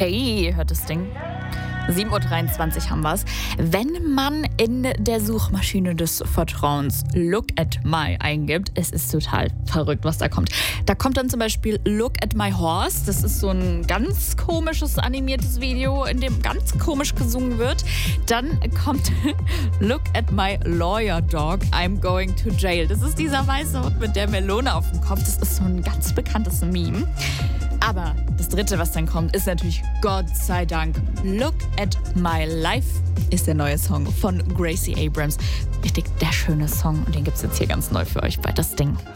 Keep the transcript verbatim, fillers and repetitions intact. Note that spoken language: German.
Hey, hört das Ding? sieben Uhr dreiundzwanzig haben wir es. Wenn man in der Suchmaschine des Vertrauens Look at My eingibt, es ist total verrückt, was da kommt. Da kommt dann zum Beispiel Look at My Horse. Das ist so ein ganz komisches animiertes Video, in dem ganz komisch gesungen wird. Dann kommt Look at My Lawyer Dog, I'm going to jail. Das ist dieser weiße Hund mit der Melone auf dem Kopf. Das ist so ein ganz bekanntes Meme. Aber das dritte, was dann kommt, ist natürlich Gott sei Dank Look at My Life ist der neue Song von Gracie Abrams. Richtig der schöne Song und den gibt es jetzt hier ganz neu für euch bei Das Ding.